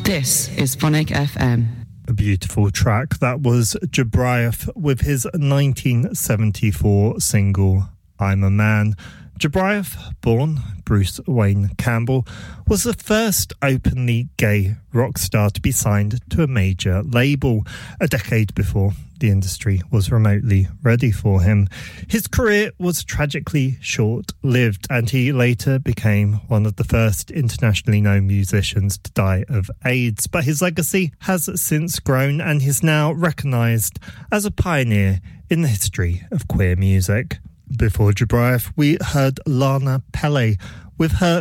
This is Phonic FM. A beautiful track. That was Jobriath with his 1974 single, I'm a Man. Jobriath, born Bruce Wayne Campbell, was the first openly gay rock star to be signed to a major label, a decade before the industry was remotely ready for him. His career was tragically short-lived, and he later became one of the first internationally known musicians to die of AIDS. But his legacy has since grown, and he's now recognised as a pioneer in the history of queer music. Before Jobriath, we heard Lana Pelle with her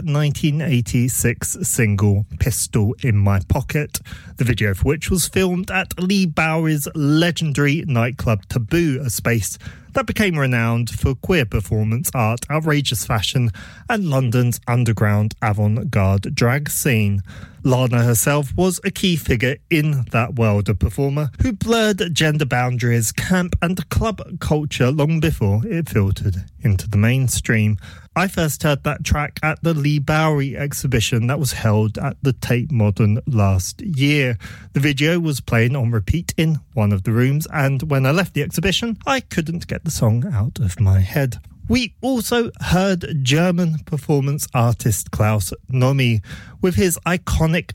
1986 single Pistol in My Pocket, the video for which was filmed at Lee Bowery's legendary nightclub Taboo, a space that became renowned for queer performance art, outrageous fashion, and London's underground avant-garde drag scene. Lana herself was a key figure in that world, a performer who blurred gender boundaries, camp and club culture long before it filtered into the mainstream. I first heard that track at the Lee Bowery exhibition that was held at the Tate Modern last year. The video was playing on repeat in one of the rooms, and when I left the exhibition, I couldn't get the song out of my head. We also heard German performance artist Klaus Nomi with his iconic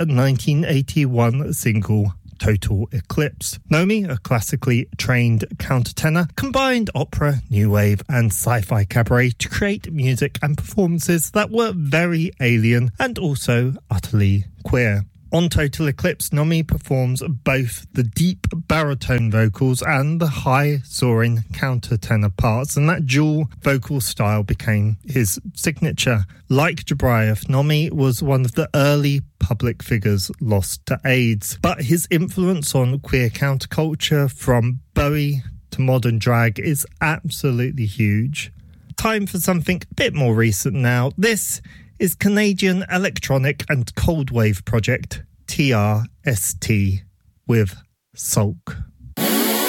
1981 single Total Eclipse. Nomi, a classically trained countertenor, combined opera, new wave and sci-fi cabaret to create music and performances that were very alien and also utterly queer. On Total Eclipse, Nomi performs both the deep baritone vocals and the high soaring countertenor parts, and that dual vocal style became his signature. Like Jobriath, Nomi was one of the early public figures lost to AIDS, but his influence on queer counterculture from Bowie to modern drag is absolutely huge. Time for something a bit more recent now. This is Canadian electronic and cold wave project TRST with Sulk.